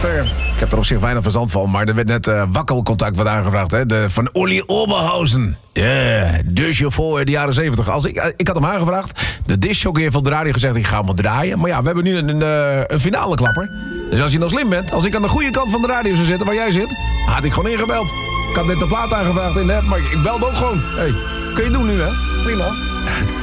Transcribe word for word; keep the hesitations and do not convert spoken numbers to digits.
er... Ik heb er op zich weinig verstand van, maar er werd net uh, wakkelcontact wat aangevraagd. Hè? De, van Olly Oberhausen. Ja, yeah, de chauffeur in de jaren zeventig. Als ik, uh, ik had hem aangevraagd. De discjockey heeft van de radio gezegd, ik ga hem wat draaien. Maar ja, we hebben nu een, een, een finale klapper. Dus als je nou slim bent, als ik aan de goede kant van de radio zou zitten, waar jij zit, had ik gewoon ingebeld. Ik had net de plaat aangevraagd in net, maar ik belde ook gewoon. Hey, kun je doen nu, hè? Prima.